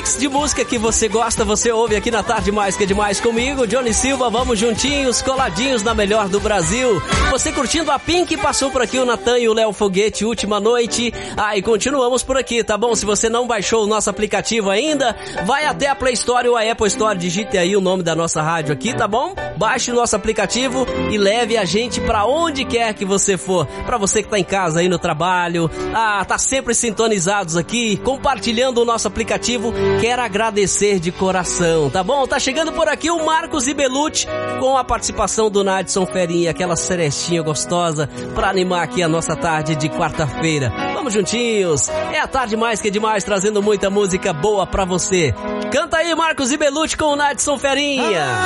mix de música que você gosta, você ouve aqui na Tarde Mais Que Demais comigo, Johnny Silva, vamos juntinhos, coladinhos na melhor do Brasil. Você curtindo a Pink, passou por aqui o Natan e o Léo Foguete, Última Noite. E continuamos por aqui, tá bom? Se você não baixou o nosso aplicativo ainda, vai até a Play Store ou a Apple Store, digite aí o nome da nossa rádio aqui, tá bom? Baixe o nosso aplicativo e leve a gente pra onde quer que você for. Pra você que tá em casa aí no trabalho, tá sempre sintonizados aqui, compartilhando o nosso aplicativo, quero agradecer de coração, tá bom? Tá chegando por aqui o Marcos e Belucci com a participação do Nadson Ferinha, aquela cerechinha gostosa pra animar aqui a nossa tarde de quarta-feira. Vamos juntinhos, é a Tarde Mais Que Demais, trazendo muita música boa pra você. Canta aí, Marcos e Belucci com o Nadson Ferinha.